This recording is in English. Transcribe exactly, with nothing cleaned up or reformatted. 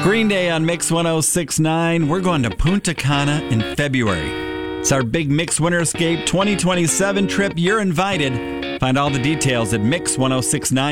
Green Day on Mix ten sixty-nine. We're going to Punta Cana in February. It's our big Mix Winter Escape twenty twenty-seven trip. You're invited. Find all the details at mix ten sixty-nine.